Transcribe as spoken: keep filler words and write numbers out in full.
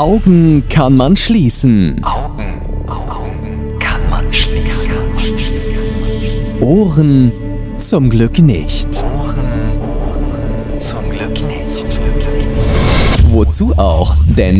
Augen kann man schließen. Augen, Augen kann man schließen. Ohren zum Glück nicht. Ohren, Ohren zum Glück nicht. Wozu auch? Denn